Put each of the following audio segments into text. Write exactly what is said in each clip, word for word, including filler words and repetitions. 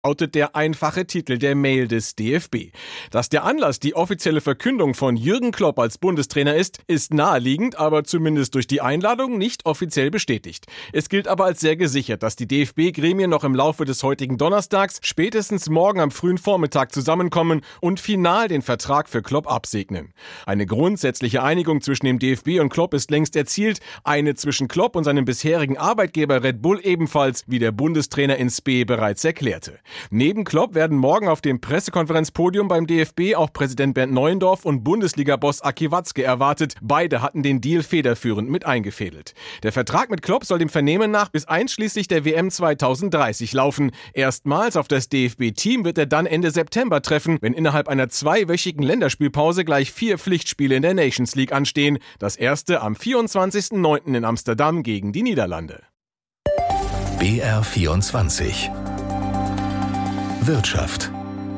lautet der einfache Titel der Mail des D F B. Dass der Anlass die offizielle Verkündung von Jürgen Klopp als Bundestrainer ist, ist naheliegend, aber zumindest durch die Einladung nicht offiziell bestätigt. Es gilt aber als sehr gesichert, dass die D F B-Gremien noch im Laufe des heutigen Donnerstags, spätestens morgen am frühen Vormittag zusammenkommen und final den Vertrag für Klopp absegnen. Eine grundsätzliche Einigung zwischen dem D F B und Klopp ist längst erzielt, eine zwischen Klopp und seinem bisherigen Arbeitgeber Red Bull ebenfalls, wie der Bundestrainer in Spee bereits erklärte. Neben Klopp werden morgen auf dem Pressekonferenzpodium beim D F B auch Präsident Bernd Neuendorf und Bundesliga-Boss Aki Watzke erwartet. Beide hatten den Deal federführend mit eingefädelt. Der Vertrag mit Klopp soll dem Vernehmen nach bis einschließlich der W M zweitausenddreißig laufen. Erstmals auf das D F B-Team wird er dann Ende September treffen, wenn innerhalb einer zweiwöchigen Länderspielpause gleich vier Pflichtspiele in der Nations League anstehen. Das erste am vierundzwanzigsten neunten in Amsterdam gegen die Niederlande. B R vierundzwanzig Wirtschaft.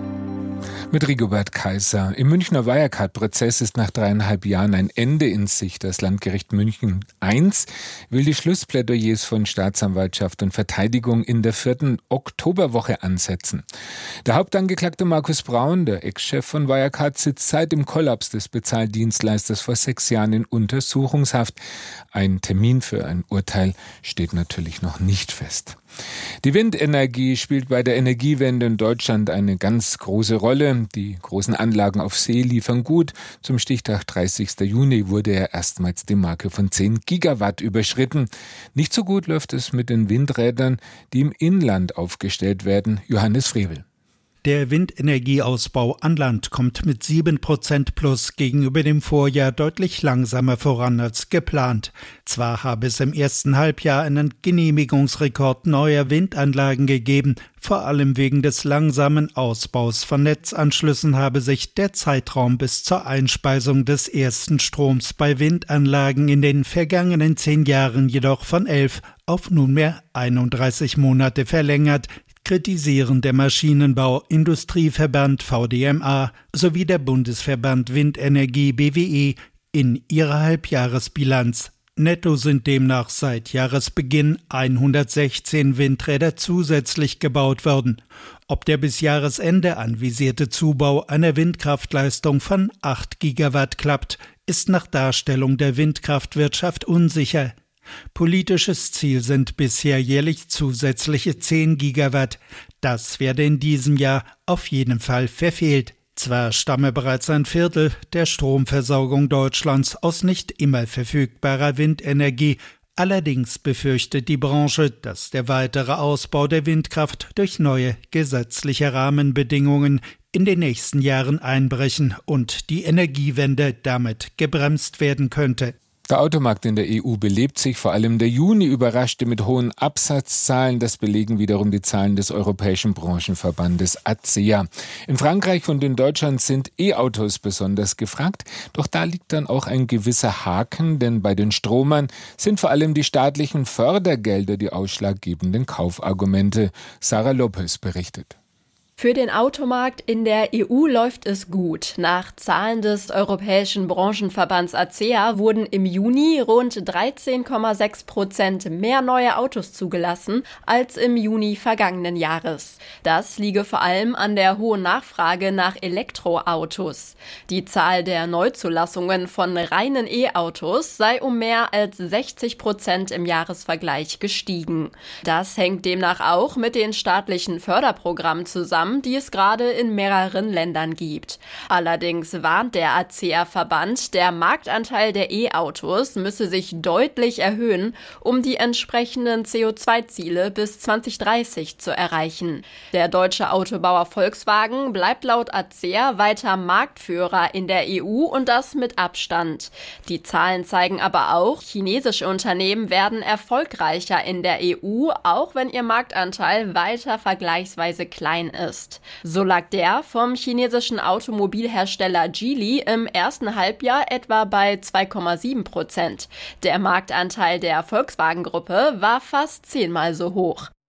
Mit Rigobert Kaiser. Im Münchner Wirecard-Prozess ist nach dreieinhalb Jahren ein Ende in Sicht. Das Landgericht München eins will die Schlussplädoyers von Staatsanwaltschaft und Verteidigung in der vierten Oktoberwoche ansetzen. Der Hauptangeklagte Markus Braun, der Ex-Chef von Wirecard, sitzt seit dem Kollaps des Bezahldienstleisters vor sechs Jahren in Untersuchungshaft. Ein Termin für ein Urteil steht natürlich noch nicht fest. Die Windenergie spielt bei der Energiewende in Deutschland eine ganz große Rolle. Die großen Anlagen auf See liefern gut. Zum Stichtag dreißigsten Juni wurde ja erstmals die Marke von zehn Gigawatt überschritten. Nicht so gut läuft es mit den Windrädern, die im Inland aufgestellt werden. Johannes Frevel. Der Windenergieausbau an Land kommt mit sieben Prozent plus gegenüber dem Vorjahr deutlich langsamer voran als geplant. Zwar habe es im ersten Halbjahr einen Genehmigungsrekord neuer Windanlagen gegeben, vor allem wegen des langsamen Ausbaus von Netzanschlüssen habe sich der Zeitraum bis zur Einspeisung des ersten Stroms bei Windanlagen in den vergangenen zehn Jahren jedoch von elf auf nunmehr einunddreißig Monate verlängert, kritisieren der Maschinenbau Industrieverband V D M A sowie der Bundesverband Windenergie B W E in ihrer Halbjahresbilanz. Netto sind demnach seit Jahresbeginn hundertsechzehn Windräder zusätzlich gebaut worden. Ob der bis Jahresende anvisierte Zubau einer Windkraftleistung von acht Gigawatt klappt, ist nach Darstellung der Windkraftwirtschaft unsicher. Politisches Ziel sind bisher jährlich zusätzliche zehn Gigawatt. Das werde in diesem Jahr auf jeden Fall verfehlt. Zwar stamme bereits ein Viertel der Stromversorgung Deutschlands aus nicht immer verfügbarer Windenergie, allerdings befürchtet die Branche, dass der weitere Ausbau der Windkraft durch neue gesetzliche Rahmenbedingungen in den nächsten Jahren einbrechen und die Energiewende damit gebremst werden könnte. Der Automarkt in der E U belebt sich, vor allem der Juni überraschte mit hohen Absatzzahlen. Das belegen wiederum die Zahlen des Europäischen Branchenverbandes A C E A. In Frankreich und in Deutschland sind E-Autos besonders gefragt. Doch da liegt dann auch ein gewisser Haken, denn bei den Stromern sind vor allem die staatlichen Fördergelder die ausschlaggebenden Kaufargumente. Sarah Lopez berichtet. Für den Automarkt in der E U läuft es gut. Nach Zahlen des Europäischen Branchenverbands A C E A wurden im Juni rund dreizehn Komma sechs Prozent mehr neue Autos zugelassen als im Juni vergangenen Jahres. Das liege vor allem an der hohen Nachfrage nach Elektroautos. Die Zahl der Neuzulassungen von reinen E-Autos sei um mehr als sechzig Prozent im Jahresvergleich gestiegen. Das hängt demnach auch mit den staatlichen Förderprogrammen zusammen, die es gerade in mehreren Ländern gibt. Allerdings warnt der A C E A-Verband, der Marktanteil der E-Autos müsse sich deutlich erhöhen, um die entsprechenden C O zwei Ziele bis zwanzig dreißig zu erreichen. Der deutsche Autobauer Volkswagen bleibt laut A C E A weiter Marktführer in der E U und das mit Abstand. Die Zahlen zeigen aber auch, chinesische Unternehmen werden erfolgreicher in der E U, auch wenn ihr Marktanteil weiter vergleichsweise klein ist. So lag der vom chinesischen Automobilhersteller Geely im ersten Halbjahr etwa bei zwei Komma sieben Prozent. Der Marktanteil der Volkswagen-Gruppe war fast zehnmal so hoch.